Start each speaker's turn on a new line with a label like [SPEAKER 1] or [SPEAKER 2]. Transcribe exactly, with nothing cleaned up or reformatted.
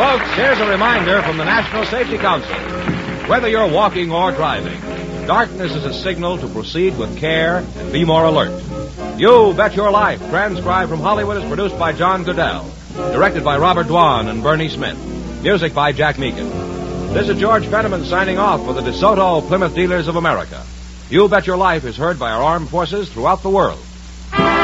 [SPEAKER 1] Folks, here's a reminder from the National Safety Council. Whether you're walking or driving, darkness is a signal to proceed with care and be more alert. You Bet Your Life, transcribed from Hollywood, is produced by John Goodell. Directed by Robert Dwan and Bernie Smith. Music by Jack Meakin. This is George Fenneman signing off for the DeSoto Plymouth Dealers of America. You Bet Your Life is heard by our armed forces throughout the world.